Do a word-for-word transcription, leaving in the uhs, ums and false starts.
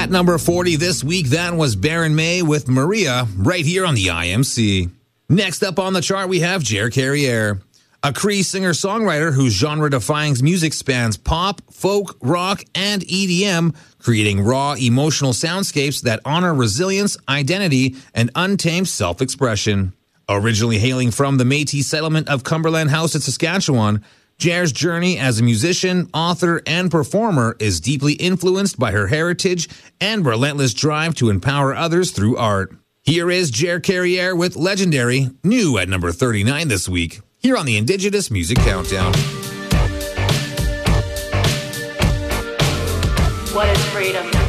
At number forty this week, that was Baron May with Maria, right here on the I M C. Next up on the chart, we have Jer Carriere, a Cree singer-songwriter whose genre-defying music spans pop, folk, rock, and E D M, creating raw, emotional soundscapes that honor resilience, identity, and untamed self-expression. Originally hailing from the Métis settlement of Cumberland House in Saskatchewan, Jer's journey as a musician, author, and performer is deeply influenced by her heritage and relentless drive to empower others through art. Here is Jer Carriere with Legendary, new at number thirty-nine this week, here on the Indigenous Music Countdown. What is freedom?